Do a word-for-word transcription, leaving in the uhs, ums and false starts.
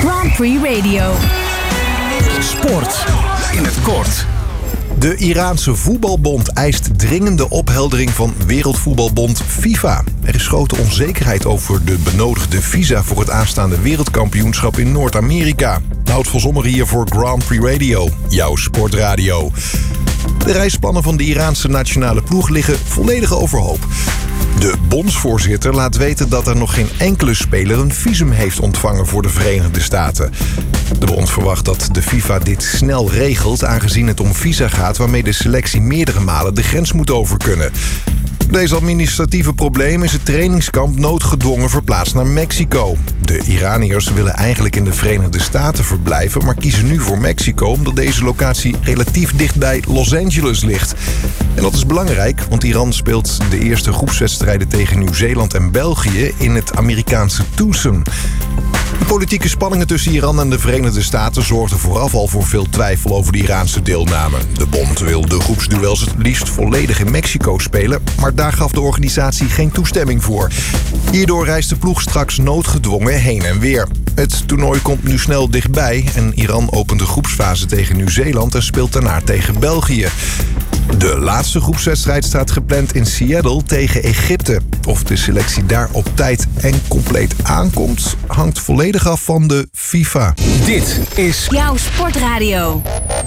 Grand Prix Radio. Sport in het kort. De Iraanse voetbalbond eist dringende opheldering van Wereldvoetbalbond FIFA. Er is grote onzekerheid over de benodigde visa voor het aanstaande wereldkampioenschap in Noord-Amerika. Houd van Sommer hier voor Grand Prix Radio, jouw sportradio. De reisplannen van de Iraanse nationale ploeg liggen volledig overhoop. De bondsvoorzitter laat weten dat er nog geen enkele speler een visum heeft ontvangen voor de Verenigde Staten. De bond verwacht dat de FIFA dit snel regelt, aangezien het om visa gaat waarmee de selectie meerdere malen de grens moet over kunnen. Door deze administratieve probleem is het trainingskamp noodgedwongen verplaatst naar Mexico. De Iraniërs willen eigenlijk in de Verenigde Staten verblijven, maar kiezen nu voor Mexico omdat deze locatie relatief dicht bij Los Angeles ligt. En dat is belangrijk, want Iran speelt de eerste groepswedstrijden tegen Nieuw-Zeeland en België in het Amerikaanse Tucson. De politieke spanningen tussen Iran en de Verenigde Staten zorgden vooraf al voor veel twijfel over de Iraanse deelname. De bond wil de groepsduels het liefst volledig in Mexico spelen, maar daar gaf de organisatie geen toestemming voor. Hierdoor reist de ploeg straks noodgedwongen heen en weer. Het toernooi komt nu snel dichtbij en Iran opent de groepsfase tegen Nieuw-Zeeland en speelt daarna tegen België. De laatste groepswedstrijd staat gepland in Seattle tegen Egypte. Of de selectie daar op tijd en compleet aankomt, hangt volledig af van de FIFA. Dit is Jouw sportradio.